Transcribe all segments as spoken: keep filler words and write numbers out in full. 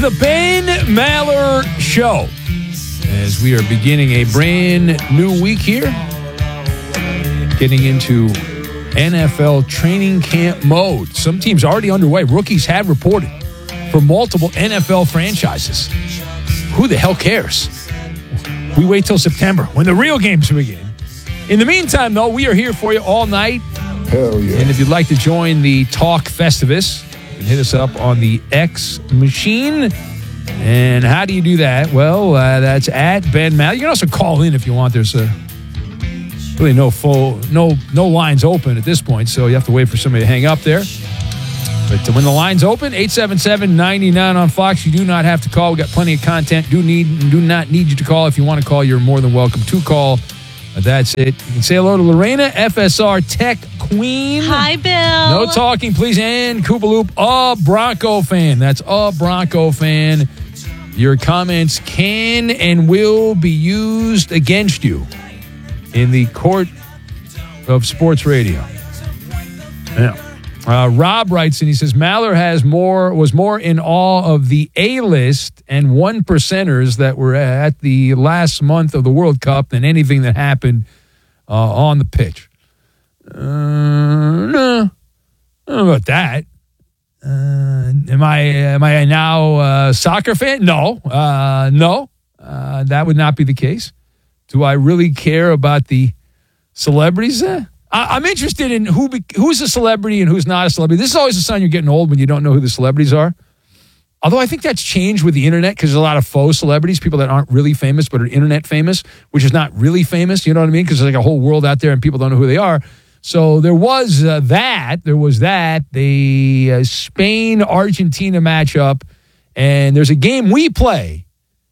the Ben Maller Show. As we are beginning a brand new week here, getting into N F L training camp mode. Some teams already underway. Rookies have reported for multiple N F L franchises. Who the hell cares? We wait till September when the real games begin. In the meantime, though, we are here for you all night. Hell yeah. And if you'd like to join the Talk Festivus, you can hit us up on the X machine. And how do you do that? Well, uh, that's at Ben Maller. You can also call in if you want. There's a, really no full, no no lines open at this point, so you have to wait for somebody to hang up there. But when the line's open, eight seven seven, nine nine on Fox. You do not have to call. We got plenty of content. Do need do not need you to call. If you want to call, you're more than welcome to call. That's it. You can say hello to Lorena, F S R Tech Queen. Hi, Bill. No talking, please. And Koopaloop, a Bronco fan. That's a Bronco fan. Your comments can and will be used against you in the court of sports radio. Yeah. Uh, Rob writes and he says Maller has more was more in awe of the A-list and one percenters that were at the last month of the World Cup than anything that happened uh, on the pitch. Uh, no, I don't know about that. Uh, am I am I now a soccer fan? No, uh, no, uh, that would not be the case. Do I really care about the celebrities? Eh? I'm interested in who who's a celebrity and who's not a celebrity. This is always a sign you're getting old when you don't know who the celebrities are. Although I think that's changed with the internet because there's a lot of faux celebrities, people that aren't really famous but are internet famous, which is not really famous. You know what I mean? Because there's like a whole world out there and people don't know who they are. So there was uh, that. There was that. The uh, Spain-Argentina matchup. And there's a game we play,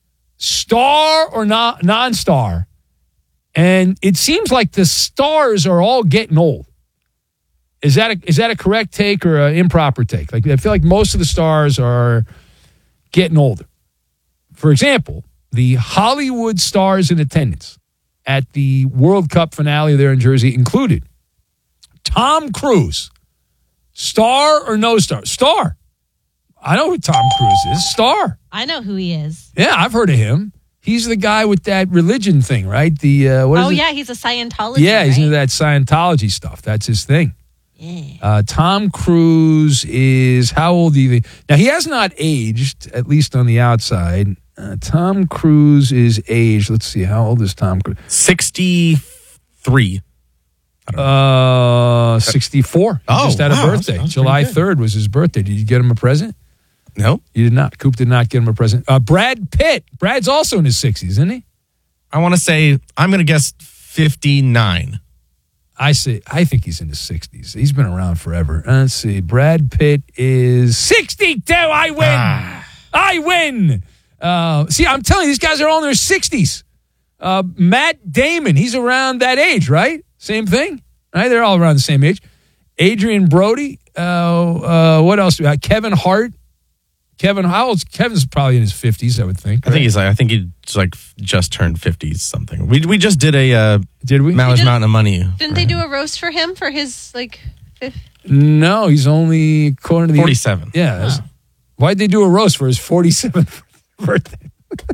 star or not non-star. And it seems like the stars are all getting old. Is that a, is that a correct take or an improper take? Like I feel like most of the stars are getting older. For example, the Hollywood stars in attendance at the World Cup finale there in Jersey included Tom Cruise. Star or no star? Star. I know who Tom Cruise is. Star. I know who he is. Yeah, I've heard of him. He's the guy with that religion thing, right? The uh, what is Oh, it? yeah, he's a Scientologist. Yeah, he's right? into that Scientology stuff. That's his thing. Yeah. Uh, Tom Cruise is, how old do you think? Now, he has not aged, at least on the outside. Uh, Tom Cruise is aged. Let's see, how old is Tom Cruise? sixty-three. Uh, sixty-four. He Oh, just had a wow, birthday. that's- that's July pretty good. third was his birthday. Did you get him a present? No, You did not. Coop did not get him a present. Uh, Brad Pitt. Brad's also in his sixties, isn't he? I want to say, I'm going to guess fifty-nine. I say, I think he's in his sixties. He's been around forever. Uh, let's see. Brad Pitt is sixty-two. I win. Ah. I win. Uh, see, I'm telling you, these guys are all in their sixties. Uh, Matt Damon, he's around that age, right? Same thing, right? They're all around the same age. Adrian Brody. Uh, uh, what else? Uh, Kevin Hart. Kevin, how old's Kevin's probably in his fifties, I would think. I think he's like, I think he like just turned fifty something. We we just did a uh, Did we? Maller's did- Mountain of Money. Didn't they do a roast for him for his, like, fifth? No, he's only according to the forty-seven. Yeah. that's- Why'd they do a roast for his forty-seventh birthday?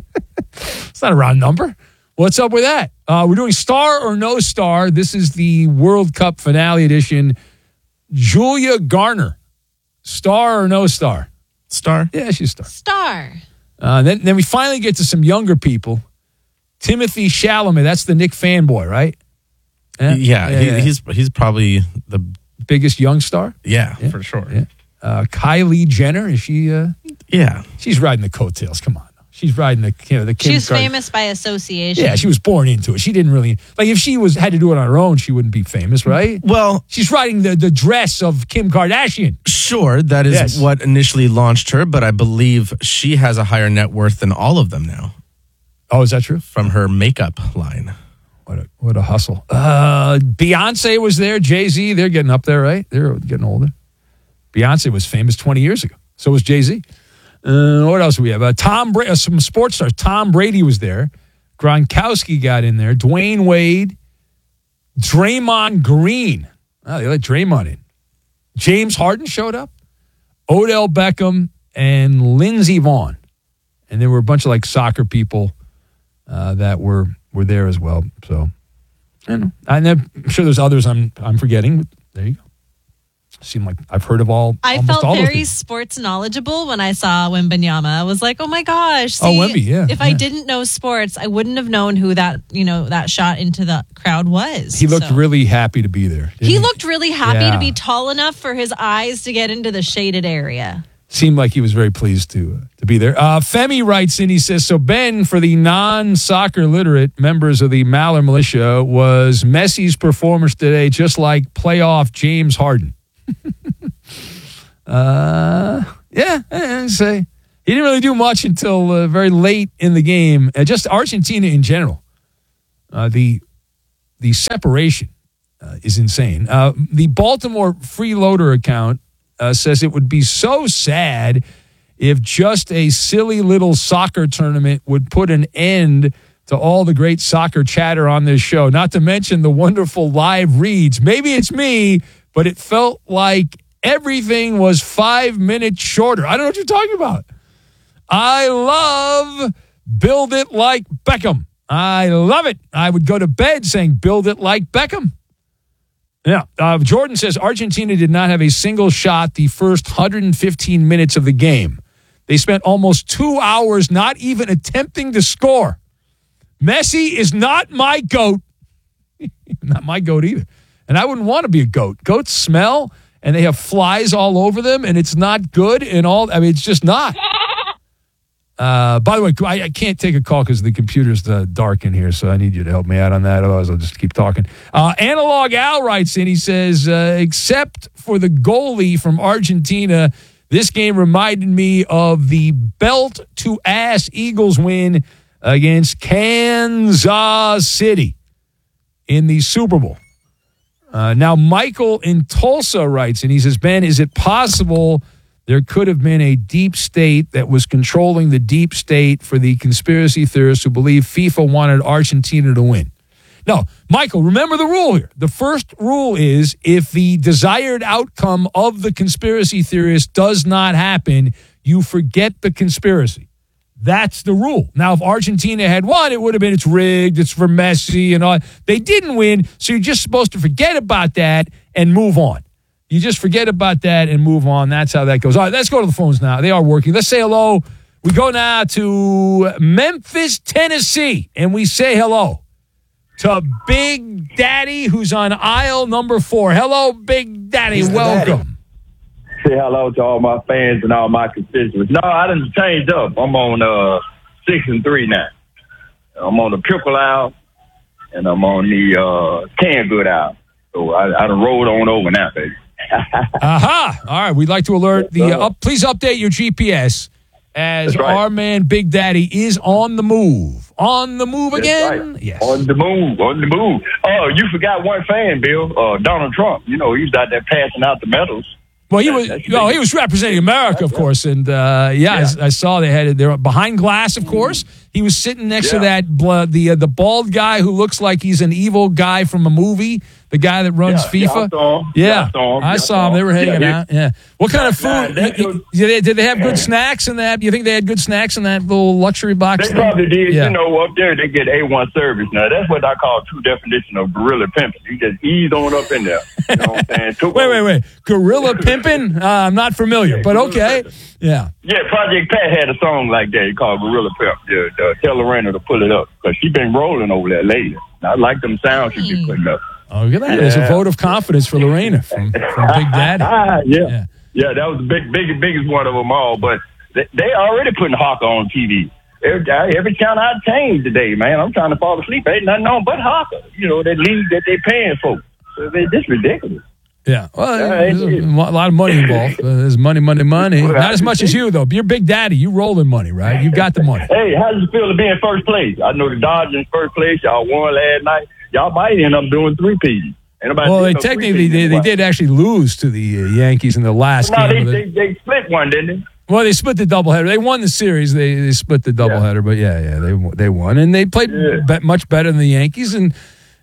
It's not a round number. What's up with that? Uh, we're doing star or no star. This is the World Cup finale edition. Julia Garner. Star or no star? Star. Yeah, she's a star. Star. Uh, then, then we finally get to some younger people. Timothy Chalamet. That's the Nick fanboy, right? Yeah, he, he's he's probably the biggest young star. yeah, Yeah. for sure. Yeah. Uh, Kylie Jenner. Is she? Uh, Yeah. she's riding the coattails. Come on. She's riding the, you know, the Kim She's Kard- famous by association. Yeah, she was born into it. She didn't really, like, if she was had to do it on her own, she wouldn't be famous, right? Well, She's riding the, the dress of Kim Kardashian. sure, that is Yes. what initially launched her, but I believe she has a higher net worth than all of them now Oh, is that true? from her makeup line. What a, what a hustle. Uh, Beyonce was there. Jay-Z, they're getting up there, right? They're getting older. Beyonce was famous twenty years ago. So was Jay-Z. Uh, what else do we have? Uh, Tom Brady, uh, some sports stars. Tom Brady was there. Gronkowski got in there. Dwayne Wade. Draymond Green. Oh, they let Draymond in. James Harden showed up. Odell Beckham and Lindsey Vaughn. and there were a bunch of like soccer people uh, that were were there as well. So, I don't know. I'm sure there's others I'm I'm forgetting. But there you go. Seem like I've heard of all. I almost felt all very those sports knowledgeable when I saw Wembanyama. I was like, oh my gosh. See, Oh, Wemby, yeah, If yeah. I didn't know sports, I wouldn't have known who that, you know, that shot into the crowd was. He looked So- really happy to be there. didn't He looked really happy Yeah. to be tall enough for his eyes to get into the shaded area. Seemed like he was very pleased to uh, to be there. Uh, Femi writes in, he says, so Ben, for the non-soccer literate members of the Maller Militia, was Messi's performance today just like playoff James Harden? uh, yeah, I'd say. He didn't really do much until uh, very late in the game. Uh, just Argentina in general. Uh, the, the separation uh, is insane. Uh, the Baltimore Freeloader account Uh, says it would be so sad if just a silly little soccer tournament would put an end to all the great soccer chatter on this show, not to mention the wonderful live reads. Maybe it's me, but it felt like everything was five minutes shorter. I don't know what you're talking about. I love Build It Like Beckham. I love it. I would go to bed saying Build It Like Beckham. Yeah. Uh, Jordan says Argentina did not have a single shot the first one hundred fifteen minutes of the game. They spent almost two hours not even attempting to score. Messi is not my GOAT. Not my GOAT either. And I wouldn't want to be a GOAT. Goats smell, and they have flies all over them, and it's not good and all. I mean, it's just not. Uh, by the way, I, I can't take a call because the computer's uh, dark in here, so I need you to help me out on that. Otherwise, I'll just keep talking. Uh, Analog Al writes in. He says, uh, except for the goalie from Argentina, this game reminded me of the belt-to-ass Eagles win against Kansas City in the Super Bowl. Uh, now, Michael in Tulsa writes, and he says, Ben, is it possible there could have been a deep state that was controlling the deep state for the conspiracy theorists who believe FIFA wanted Argentina to win? No, Michael, remember the rule here. The first rule is if the desired outcome of the conspiracy theorist does not happen, you forget the conspiracy. That's the rule. Now, if Argentina had won, it would have been it's rigged, it's for Messi and all. They didn't win, so you're just supposed to forget about that and move on. You just forget about that and move on. That's how that goes. All right, let's go to the phones now. They are working. Let's say hello. We go now to Memphis, Tennessee, and we say hello to Big Daddy, who's on aisle number four. Hello, Big Daddy. Mister Welcome. Daddy. Say hello to all my fans and all my constituents. No, I didn't change up. I'm on uh, six and three now. I'm on the triple owl, and I'm on the uh, ten good owl. So I, I done rolled on over now, baby. Aha. All right. We'd like to alert the uh, up. Please update your G P S as That's right. our man Big Daddy is on the move. On the move That's again? right. Yes. On the move, on the move. Oh, you forgot one fan, Bill. Uh, Donald Trump. You know, he was out there passing out the medals. Well, he was. That's No, big. he was representing America, of course, and uh, yeah, Yeah. I, I saw they had it. They were behind glass, of course. He was sitting next to Yeah. that bl- the uh, the bald guy who looks like he's an evil guy from a movie. The guy that runs Yeah, yeah, FIFA. I saw him. Yeah, Yeah, I saw him. I Yeah, I saw saw him. They were him. hanging Yeah, out. Yeah. What kind of Nah, food? that was- did, they, did they have good snacks in that? You think they had good snacks in that little luxury box? They thing? probably did. Yeah. You know, up there they get A one service. Now that's what I call true definition of guerrilla pimping. You just ease on up in there. You know what I'm saying? Took Wait, over. wait, wait. Gorilla pimping? Uh, I'm not familiar, but okay. Yeah. Yeah, Project Pat had a song like that called Gorilla Pimp. Yeah, uh, tell Lorena to pull it up because she been rolling over there lately. I like them sounds she be putting up. Oh, look at that. There's a Yeah. vote of confidence for Lorena from, from Big Daddy. Ah, yeah. Yeah. yeah, that was the big, big, biggest one of them all. But they, they already putting Hawker on T V. Every, every channel I change today, man, I'm trying to fall asleep. Ain't nothing on but Hawker. You know, that league that they paying for. So they just ridiculous. Yeah. Well, Yeah, there's a it- lot of money involved. Uh, there's money, money, money. Well, Not as much as you, though. You're Big Daddy. You rolling money, right? You got the money. Hey, how does it feel to be in first place? I know the Dodgers in first place. Y'all won last night. Y'all might end up doing three P's. Well, they technically they, they did actually lose to the uh, Yankees in the last No, game. they, of the- they, they split one, didn't they? well, they split the doubleheader. They won the series. They they split the doubleheader, but yeah, yeah, they they won and they played Yeah. be- much better than the Yankees. And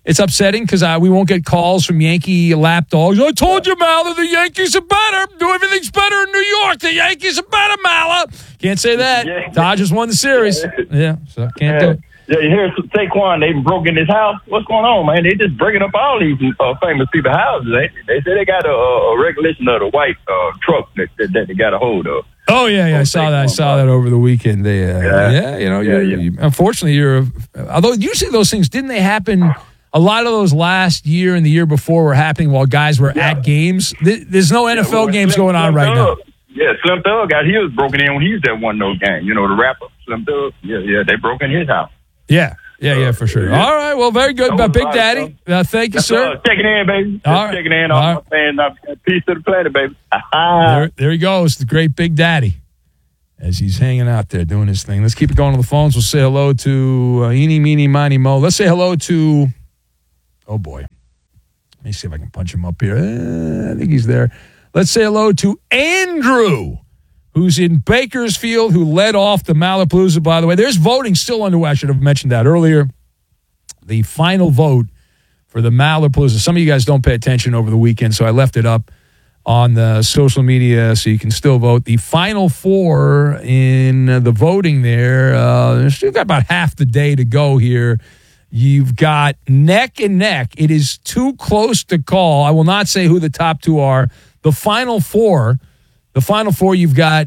It's upsetting because uh, we won't get calls from Yankee lapdogs. I told you, Mala, the Yankees are better. Do everything's better in New York. The Yankees are better, Mala. Can't say that. Yeah. Dodgers won the series. Yeah, so can't Yeah. do it. Yeah, you hear Saquon, they broke in his house. What's going on, man? They just breaking up all these uh, famous people's houses. They, they say they got a, a regulation of the white uh, truck that, that, that they got a hold of. Oh yeah, yeah, I saw that. I saw that over the weekend. They, uh, yeah. yeah, you know, Yeah, you're, yeah. You, unfortunately, you're. Although usually those things didn't they happen? A lot of those last year and the year before were happening while guys were Yeah. at games. Th- There's no N F L well, games Slim- going on Slim right now. Thug- Yeah, Slim Thug got his broken in when he was at one of those games. You know, the rapper Slim Thug. Yeah, yeah, they broke in his house. Yeah, yeah, yeah, for sure. Yeah. All right, well, very good, That was Big nice, Daddy. Uh, thank you, That's, sir. uh, checking in, baby. Just All right. checking in. All All right. my fans. Uh, peace to the planet, baby. There, there he goes, the great Big Daddy, as he's hanging out there doing his thing. Let's keep it going on the phones. We'll say hello to uh, Eeny, Meeny, Miny, Mo. Let's say hello to, oh boy. Let me see if I can punch him up here. Uh, I think he's there. Let's say hello to Andrew, who's in Bakersfield, who led off the Malapalooza, by the way. There's voting still underway. I should have mentioned that earlier. The final vote for the Malapalooza. Some of you guys don't pay attention over the weekend, so I left it up on the social media so you can still vote. The final four in the voting there, uh, still got about half the day to go here. You've got neck and neck. It is too close to call. I will not say who the top two are. The final four, the final four, you've got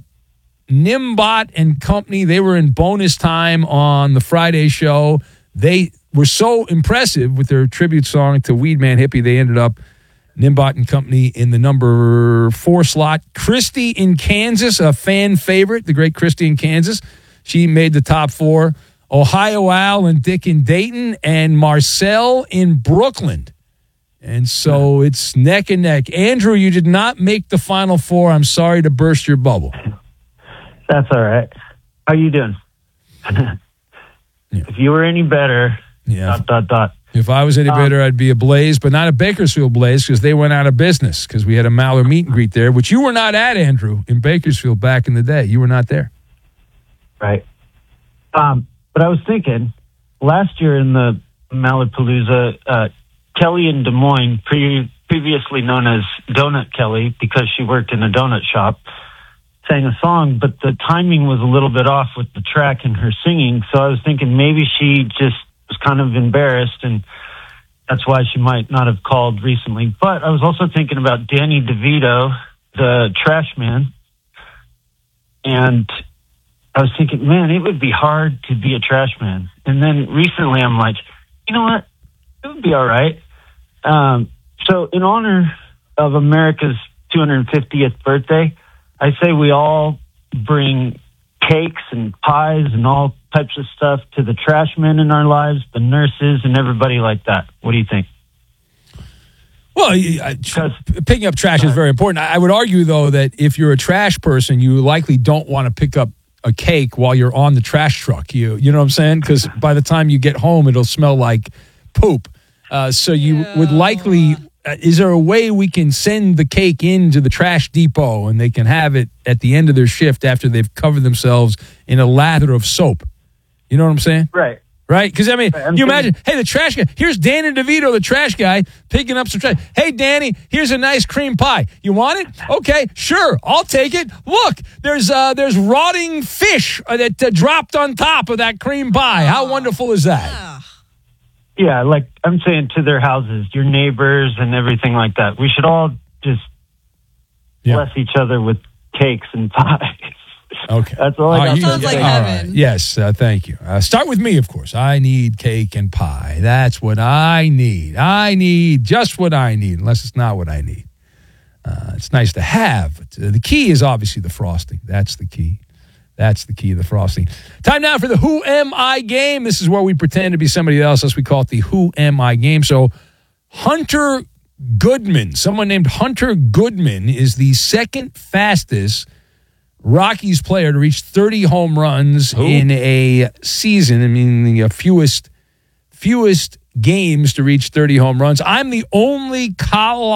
Nimbot and company. They were in bonus time on the Friday show. They were so impressive with their tribute song to Weedman Hippie. They ended up, Nimbot and company, in the number four slot. Christy in Kansas, a fan favorite, the great Christy in Kansas. She made the top four. Ohio Al and Dick in Dayton, and Marcel in Brooklyn. And so it's neck and neck. Andrew, you did not make the final four. I'm sorry to burst your bubble. That's all right. How you doing? If you were any better, Yeah. dot, dot, dot. If I was any Um, better, I'd be a Blaze, but not a Bakersfield Blaze because they went out of business because we had a Maller meet and greet there, which you were not at, Andrew, in Bakersfield back in the day. You were not there. Right. Um, but I was thinking, last year in the Malapalooza, uh, Kelly in Des Moines, pre- previously known as Donut Kelly because she worked in a donut shop, sang a song, but the timing was a little bit off with the track and her singing. So I was thinking maybe she just was kind of embarrassed, and that's why she might not have called recently. But I was also thinking about Danny DeVito, the trash man, and I was thinking, man, it would be hard to be a trash man. And then recently I'm like, you know what? It would be all right. Um, so in honor of America's two hundred fiftieth birthday, I say we all bring cakes and pies and all types of stuff to the trash men in our lives, the nurses, and everybody like that. What do you think? Well, I- I- picking up trash is very important. I would argue, though, that if you're a trash person, you likely don't want to pick up a cake while you're on the trash truck. You, you know what I'm saying? Because by the time you get home, it'll smell like poop. Uh, so you would likely. Uh, is there a way we can send the cake into the trash depot and they can have it at the end of their shift after they've covered themselves in a lather of soap? You know what I'm saying? Right. Right? Because, I mean, Right, I'm you thinking- imagine, hey, the trash guy, here's Danny DeVito, the trash guy, picking up some trash. Hey, Danny, here's a nice cream pie. You want it? Okay, sure, I'll take it. Look, there's uh, there's rotting fish uh, that uh, dropped on top of that cream pie. How wonderful is that? Yeah, like I'm saying to their houses, your neighbors and everything like that. We should all just Yeah. bless each other with cakes and pies. Okay. That's all I All got. you- Sounds like all heaven. right. Yes, uh, thank you. Uh, start with me, of course. I need cake and pie. That's what I need. I need just what I need, unless it's not what I need. Uh, it's nice to have. But, uh, the key is obviously the frosting. That's the key. That's the key, the frosting. Time now for the Who Am I game. This is where we pretend to be somebody else. As we call it the Who Am I game. So Hunter Goodman, someone named Hunter Goodman, is the second fastest Rockies player to reach thirty home runs Who? in a season. I mean, the uh, fewest fewest games to reach thirty home runs. I'm the only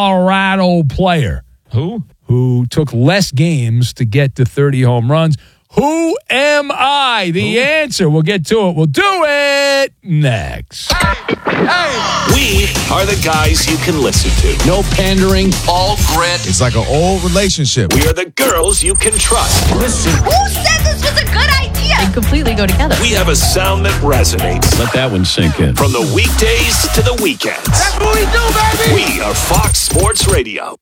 Colorado player Who? who took less games to get to thirty home runs. Who am I? The answer. We'll get to it. We'll do it next. We are the guys you can listen to. No pandering, all grit. It's like an old relationship. We are the girls you can trust. Listen. Who said this was a good idea? They completely go together. We have a sound that resonates. Let that one sink in. From the weekdays to the weekends. That's what we do, baby. We are Fox Sports Radio.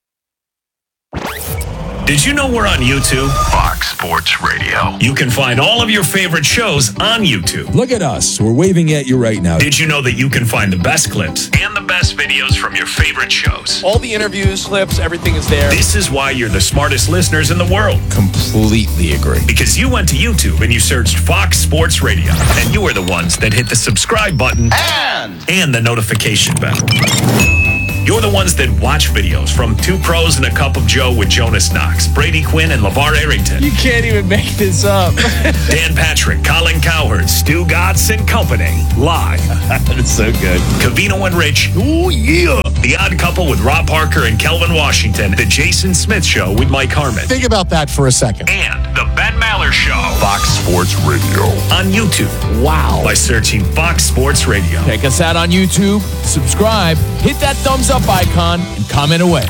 Did you know we're on YouTube? Fox Sports Radio. You can find all of your favorite shows on YouTube. Look at us. We're waving at you right now. Did you know that you can find the best clips and the best videos from your favorite shows? All the interviews, clips, everything is there. This is why you're the smartest listeners in the world. Completely agree. Because you went to YouTube and you searched Fox Sports Radio. And you are the ones that hit the subscribe button And, and the notification bell. You're the ones that watch videos from Two Pros and a Cup of Joe with Jonas Knox, Brady Quinn, and LeVar Arrington. You can't even make this up. Dan Patrick, Colin Cowherd, Stu Gatz and Company. Live. That's so good. Cavino and Rich. oh yeah. The Odd Couple with Rob Parker and Kelvin Washington. The Jason Smith Show with Mike Harmon. Think about that for a second. And The Ben Maller Show. Fox Sports Radio. On YouTube. Wow. By searching Fox Sports Radio. Check us out on YouTube. Subscribe. Hit that thumbs up icon and comment away.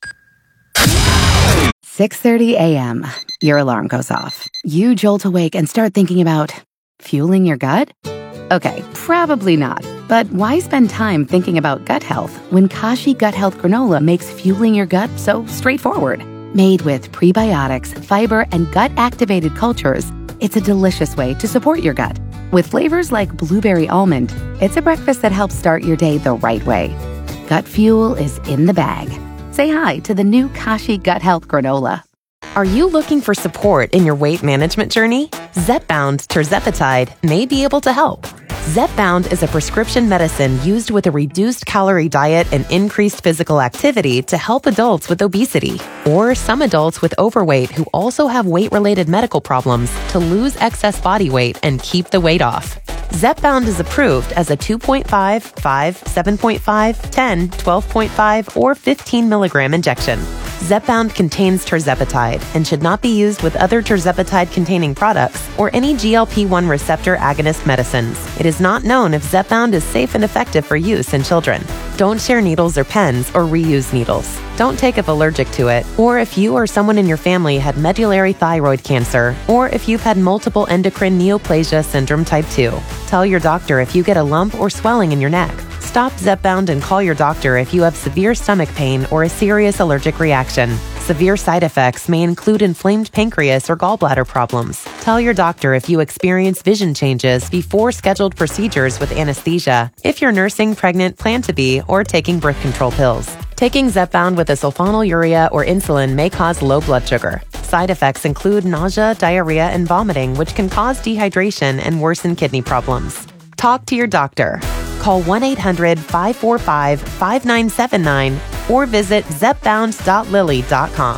six thirty a.m. Your alarm goes off. You jolt awake and start thinking about fueling your gut? Okay, probably not. But why spend time thinking about gut health when Kashi Gut Health Granola makes fueling your gut so straightforward? Made with prebiotics, fiber, and gut-activated cultures, it's a delicious way to support your gut. With flavors like blueberry almond, it's a breakfast that helps start your day the right way. Gut fuel is in the bag. Say hi to the new Kashi Gut Health Granola. Are you looking for support in your weight management journey? Zepbound Tirzepatide may be able to help. Zepbound is a prescription medicine used with a reduced calorie diet and increased physical activity to help adults with obesity, or some adults with overweight who also have weight-related medical problems to lose excess body weight and keep the weight off. Zepbound is approved as a two point five, five, seven point five, ten, twelve point five, or fifteen milligram injection. Zepbound contains tirzepatide and should not be used with other tirzepatide-containing products or any G L P one receptor agonist medicines. It is not known if Zepbound is safe and effective for use in children. Don't share needles or pens or reuse needles. Don't take if allergic to it, or if you or someone in your family had medullary thyroid cancer, or if you've had multiple endocrine neoplasia syndrome type two. Tell your doctor if you get a lump or swelling in your neck. Stop Zepbound and call your doctor if you have severe stomach pain or a serious allergic reaction. Severe side effects may include inflamed pancreas or gallbladder problems. Tell your doctor if you experience vision changes before scheduled procedures with anesthesia, if you're nursing, pregnant, plan to be, or taking birth control pills. Taking Zepbound with a sulfonylurea or insulin may cause low blood sugar. Side effects include nausea, diarrhea, and vomiting, which can cause dehydration and worsen kidney problems. Talk to your doctor. Call one eight hundred, five four five, five nine seven nine or visit zepbound dot lilly dot com.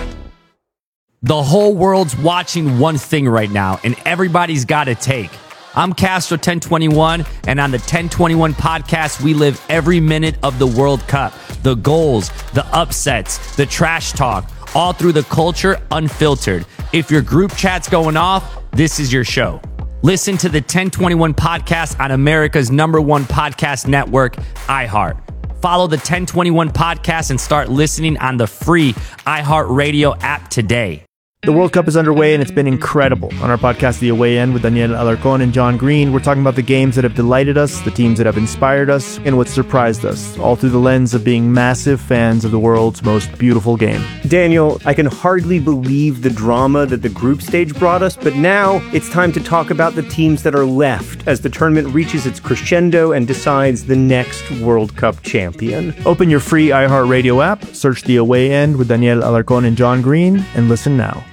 The whole world's watching one thing right now, and everybody's got a take. I'm Castro ten twenty-one, and on the ten twenty-one podcast, we live every minute of the World Cup. The goals, the upsets, the trash talk, all through the culture, unfiltered. If your group chat's going off, this is your show. Listen to the ten twenty-one podcast on America's number one podcast network, iHeart. Follow the ten twenty-one podcast and start listening on the free iHeartRadio app today. The World Cup is underway and it's been incredible. On our podcast, The Away End, with Daniel Alarcón and John Green, we're talking about the games that have delighted us, the teams that have inspired us, and what surprised us, all through the lens of being massive fans of the world's most beautiful game. Daniel, I can hardly believe the drama that the group stage brought us, but now it's time to talk about the teams that are left as the tournament reaches its crescendo and decides the next World Cup champion. Open your free iHeartRadio app, search The Away End with Daniel Alarcón and John Green, and listen now.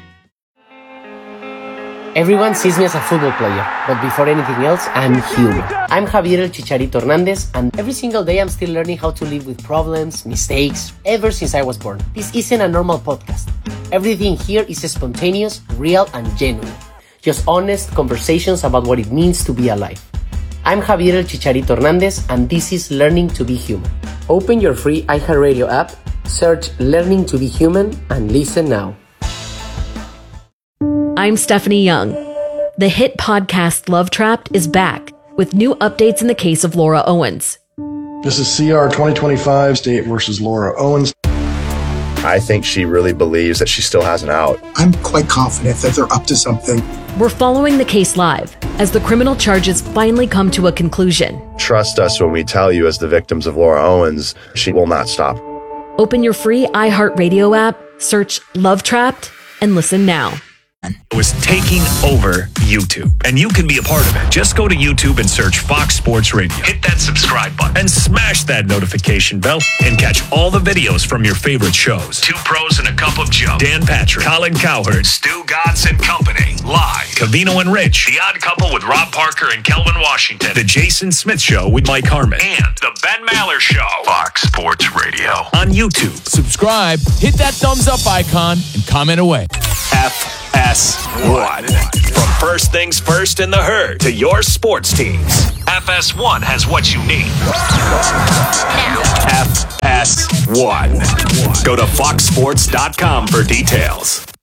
Everyone sees me as a football player, but before anything else, I'm human. I'm Javier El Chicharito Hernandez, and every single day I'm still learning how to live with problems, mistakes, ever since I was born. This isn't a normal podcast. Everything here is spontaneous, real, and genuine. Just honest conversations about what it means to be alive. I'm Javier El Chicharito Hernandez, and this is Learning to be Human. Open your free iHeartRadio app, search Learning to be Human, and listen now. I'm Stephanie Young. The hit podcast Love Trapped is back with new updates in the case of Laura Owens. This is C R twenty twenty-five State versus Laura Owens. I think she really believes that she still has an out. I'm quite confident that they're up to something. We're following the case live as the criminal charges finally come to a conclusion. Trust us when we tell you, as the victims of Laura Owens, she will not stop. Open your free iHeartRadio app, search Love Trapped, and listen now. It was taking over YouTube, and you can be a part of it. Just go to YouTube and search Fox Sports Radio. Hit that subscribe button and smash that notification bell and catch all the videos from your favorite shows. Two Pros and a Cup of Joe, Dan Patrick, Colin Cowherd, Stu Gatz and Company, live. Covino and Rich, The Odd Couple with Rob Parker and Kelvin Washington, The Jason Smith Show with Mike Harmon, and The Ben Maller Show. Fox Sports Radio on YouTube. Subscribe, hit that thumbs up icon, and comment away. F S one. From first things first in the herd to your sports teams, F S one has what you need. F S one. Go to fox sports dot com for details.